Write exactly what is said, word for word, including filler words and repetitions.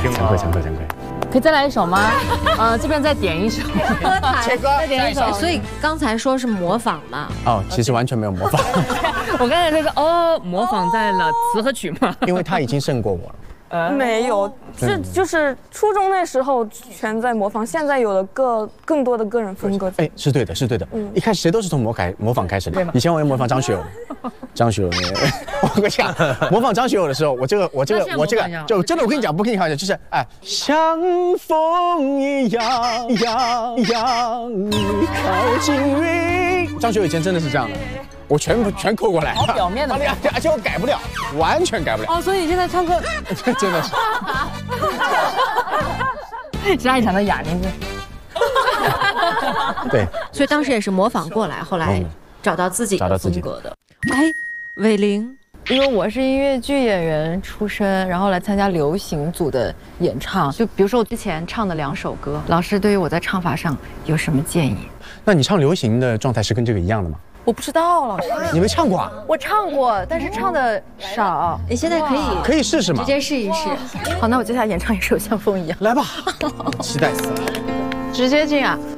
惭愧惭愧惭愧。 可以再来一首吗？呃，这边再点一首。 切歌， 再点一首。 所以刚才说是模仿嘛？ 哦，其实完全没有模仿。 我刚才在说哦，模仿在了词和曲嘛。 因为他已经胜过我了。 呃，没有，这就是初中那时候全在模仿，现在有了个更多的个人风格。 哎，是对的，是对的。一开始谁都是从模改模仿开始的。以前我也模仿张学友，张学友，我跟你讲，模仿张学友的时候，我这个我这个我这个就真的，我跟你讲，不跟你开玩笑，就是哎，像风一样一样一样，你靠近云。张学友以前真的是这样的。我全部全扣过来， 好表面的， 而且我改不了，完全改不了。 哦，所以你现在唱歌真的是， 下一场的哑铃。 对， 所以当时也是模仿过来，后来找到自己的风格的。哎，伟玲， 因为我是音乐剧演员出身，然后来参加流行组的演唱。就比如说我之前唱的两首歌，老师对于我在唱法上有什么建议？ 那你唱流行的状态是跟这个一样的吗？ 我不知道，老师， 你没唱过啊？ 我唱过，但是唱的少。 你现在可以可以试试吗？ 直接试一试。 好，那我接下来演唱一首《像风一样》。 来吧，期待死了。 直接进啊！